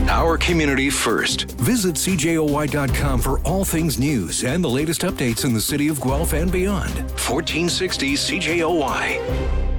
our community first. Visit CJOY.com for all things news and the latest updates in the city of Guelph and beyond. 1460 CJOY.